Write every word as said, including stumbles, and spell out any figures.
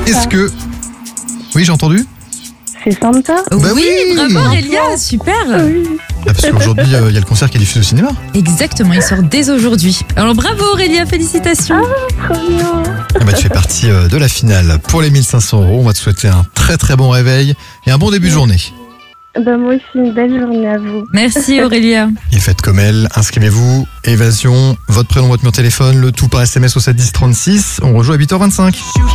Est-ce que... Oui, j'ai entendu. C'est Santa. Bah oui, oui. bravo Aurélia, super. Oui. Ah, parce qu'aujourd'hui, il euh, y a le concert qui est diffusé au cinéma. Exactement, il sort dès aujourd'hui. Alors bravo Aurélia, félicitations. Trop bien. Ah bah, tu fais partie euh, de la finale pour les mille cinq cents euros. On va te souhaiter un très très bon réveil et un bon début de journée. Bah, moi aussi, une belle journée à vous. Merci Aurélia. Et faites comme elle, inscrivez-vous, Évasion, votre prénom, votre numéro de téléphone, le tout par S M S au sept dix trente-six. On rejoue à huit heures vingt-cinq.